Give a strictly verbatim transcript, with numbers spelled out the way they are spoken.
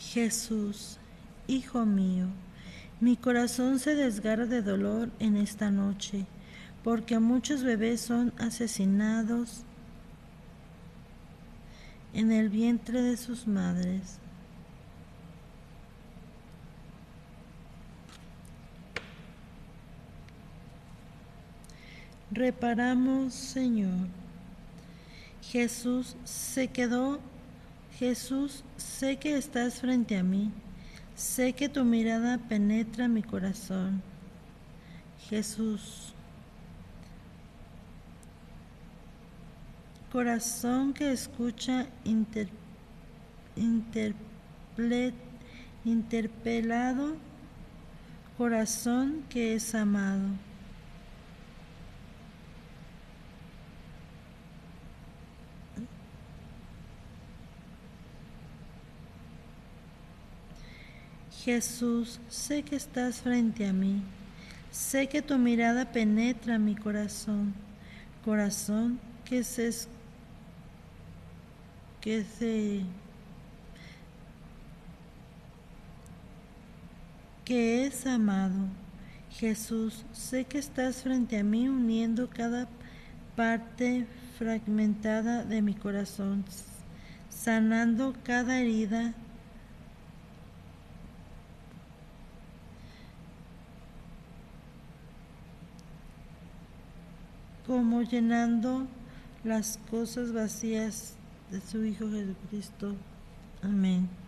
Jesús, Hijo mío, mi corazón se desgarra de dolor en esta noche, porque muchos bebés son asesinados en el vientre de sus madres. Reparamos, Señor. Jesús se quedó. Jesús, sé que estás frente a mí. Sé que tu mirada penetra mi corazón. Jesús, corazón que escucha inter, interple, interpelado, corazón que es amado. Jesús, sé que estás frente a mí. Sé que tu mirada penetra mi corazón. Corazón que se que se que es amado. Jesús, sé que estás frente a mí uniendo cada parte fragmentada de mi corazón, sanando cada herida, como llenando las cosas vacías de su Hijo Jesucristo. Amén.